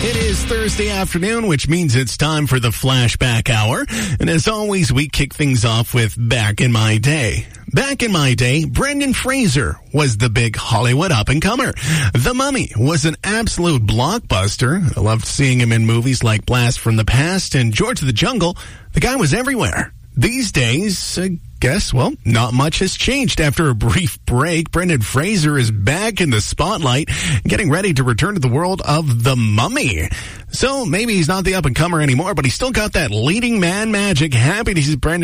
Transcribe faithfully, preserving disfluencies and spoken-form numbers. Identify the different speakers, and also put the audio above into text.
Speaker 1: It is Thursday afternoon, which means it's time for the Flashback Hour. And as always, we kick things off with Back in My Day. Back in my day, Brendan Fraser was the big Hollywood up-and-comer. The Mummy was an absolute blockbuster. I loved seeing him in movies like Blast from the Past and George of the Jungle. The guy was everywhere. These days, I guess, well, not much has changed. After a brief break, Brendan Fraser is back in the spotlight, getting ready to return to the world of The Mummy. So maybe he's not the up-and-comer anymore, but he's still got that leading man magic. Happy to see Brendan